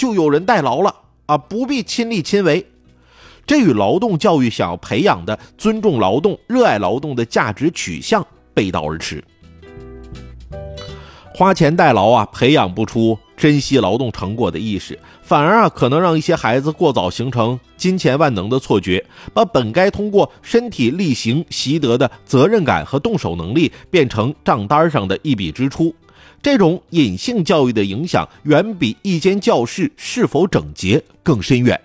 就有人代劳了啊，不必亲力亲为。这与劳动教育想要培养的尊重劳动、热爱劳动的价值取向背道而驰。花钱代劳啊，培养不出珍惜劳动成果的意识，反而可能让一些孩子过早形成金钱万能的错觉，把本该通过身体力行习得的责任感和动手能力变成账单上的一笔支出。这种隐性教育的影响远比一间教室是否整洁更深远。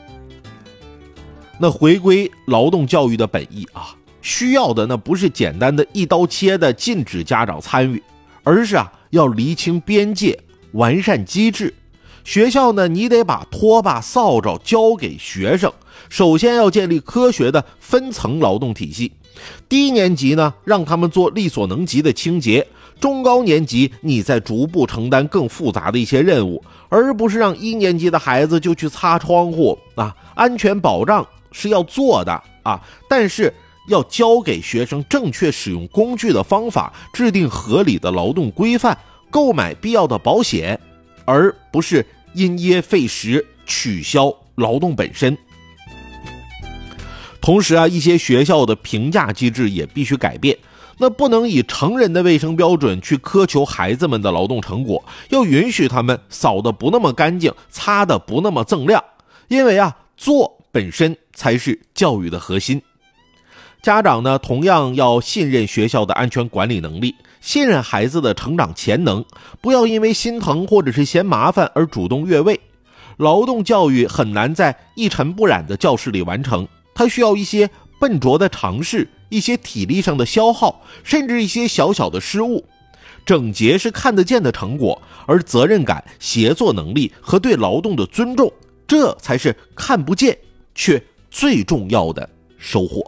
那回归劳动教育的本意啊，需要的那不是简单的一刀切的禁止家长参与，而是要厘清边界，完善机制。学校呢，你得把拖把扫帚交给学生，首先要建立科学的分层劳动体系。低年级呢，让他们做力所能及的清洁，中高年级你再逐步承担更复杂的一些任务，而不是让1年级的孩子就去擦窗户啊。安全保障是要做的啊，但是要教给学生正确使用工具的方法，制定合理的劳动规范，购买必要的保险，而不是因噎废食，取消劳动本身。同时一些学校的评价机制也必须改变，那不能以成人的卫生标准去苛求孩子们的劳动成果，要允许他们扫得不那么干净，擦得不那么锃亮，因为做本身才是教育的核心。家长呢，同样要信任学校的安全管理能力，信任孩子的成长潜能，不要因为心疼或者是嫌麻烦而主动越位。劳动教育很难在一尘不染的教室里完成，它需要一些笨拙的尝试，一些体力上的消耗，甚至一些小小的失误。整洁是看得见的成果，而责任感、协作能力和对劳动的尊重，这才是看不见却最重要的收获。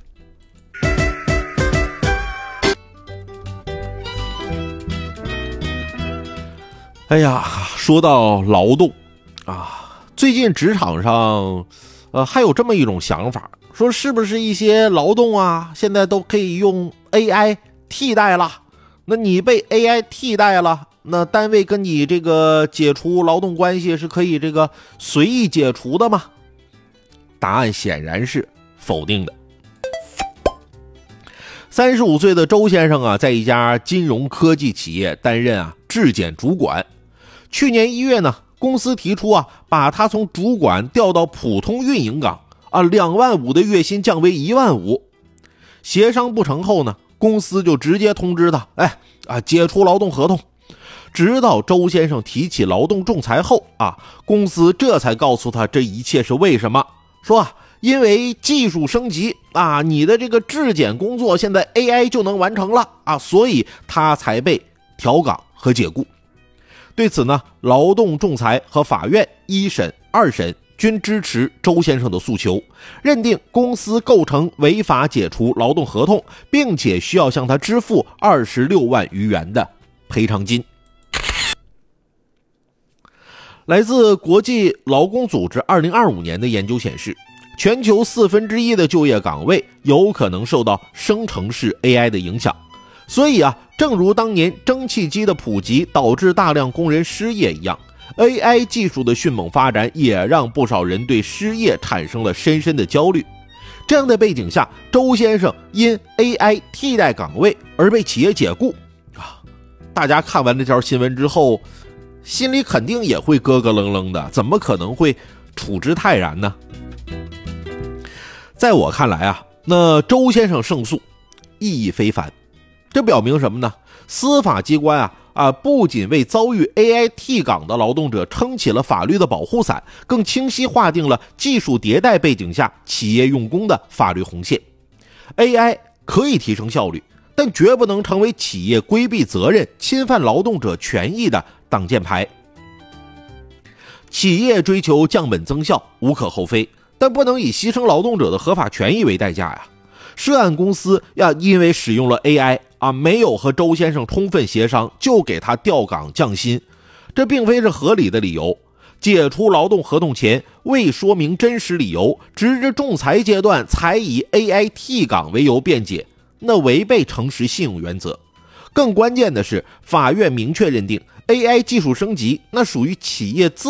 哎呀，说到劳动最近职场上还有这么一种想法，说是不是一些劳动现在都可以用 AI 替代了？那你被 AI 替代了，那单位跟你这个解除劳动关系是可以这个随意解除的吗？答案显然是否定的。35岁的周先生在一家金融科技企业担任质检主管。去年1月呢，公司提出把他从主管调到普通运营岗，2万5的月薪降为1万5。协商不成后呢，公司就直接通知他，解除劳动合同。直到周先生提起劳动仲裁后公司这才告诉他这一切是为什么，说因为技术升级你的这个质检工作现在 AI 就能完成了所以他才被调岗和解雇。对此呢，劳动仲裁和法院1审、2审均支持周先生的诉求，认定公司构成违法解除劳动合同，并且需要向他支付26万余元的赔偿金。来自国际劳工组织2025年的研究显示，全球1/4的就业岗位有可能受到生成式 AI 的影响。所以正如当年蒸汽机的普及导致大量工人失业一样， AI 技术的迅猛发展也让不少人对失业产生了深深的焦虑。这样的背景下，周先生因 AI 替代岗位而被企业解雇大家看完这条新闻之后，心里肯定也会咯咯楞楞的，怎么可能会处之泰然呢？在我看来那周先生胜诉意义非凡。这表明什么呢？司法机关不仅为遭遇 AI 替岗的劳动者撑起了法律的保护伞，更清晰划定了技术迭代背景下企业用工的法律红线。AI 可以提升效率，但绝不能成为企业规避责任、侵犯劳动者权益的挡箭牌。企业追求降本增效无可厚非，但不能以牺牲劳动者的合法权益为代价呀。涉案公司因为使用了 AI没有和周先生充分协商就给他调岗降薪，这并非是合理的理由。解除劳动合同前未说明真实理由，直至仲裁阶段才以 AI 替岗为由辩解，那违背诚实信用原则。更关键的是，法院明确认定 AI 技术升级那属于企业自